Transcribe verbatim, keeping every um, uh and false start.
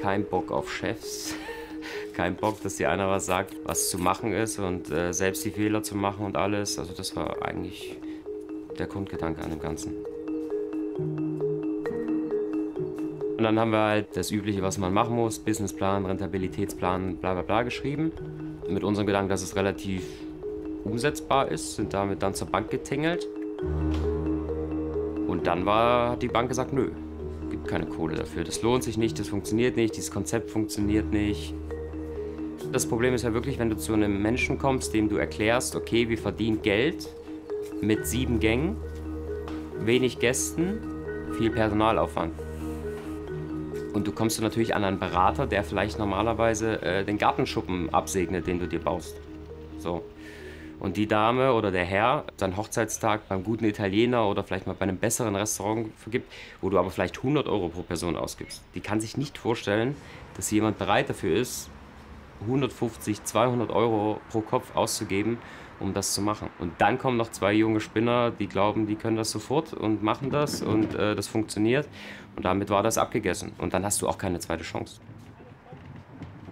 keinen Bock auf Chefs. Kein Bock, dass dir einer was sagt, was zu machen ist und äh, selbst die Fehler zu machen und alles. Also das war eigentlich der Grundgedanke an dem Ganzen. Und dann haben wir halt das Übliche, was man machen muss, Businessplan, Rentabilitätsplan, bla bla bla geschrieben. Mit unserem Gedanken, dass es relativ umsetzbar ist, sind damit dann zur Bank getingelt. Und dann war, hat die Bank gesagt, nö, gibt keine Kohle dafür. Das lohnt sich nicht, das funktioniert nicht, dieses Konzept funktioniert nicht. Das Problem ist ja wirklich, wenn du zu einem Menschen kommst, dem du erklärst, okay, wir verdienen Geld mit sieben Gängen, wenig Gästen, viel Personalaufwand. Und du kommst du natürlich an einen Berater, der vielleicht normalerweise äh, den Gartenschuppen absegnet, den du dir baust. So. Und die Dame oder der Herr seinen Hochzeitstag beim guten Italiener oder vielleicht mal bei einem besseren Restaurant vergibt, wo du aber vielleicht hundert Euro pro Person ausgibst. Die kann sich nicht vorstellen, dass jemand bereit dafür ist, hundertfünfzig, zweihundert Euro pro Kopf auszugeben, um das zu machen. Und dann kommen noch zwei junge Spinner, die glauben, die können das sofort und machen das und äh, das funktioniert. Und damit war das abgegessen. Und dann hast du auch keine zweite Chance.